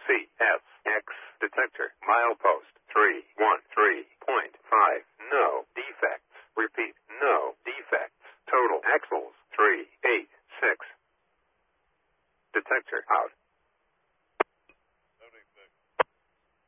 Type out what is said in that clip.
CSX detector. Milepost 313.5. No defects. Repeat, no defects. Total axles 386. Detector out.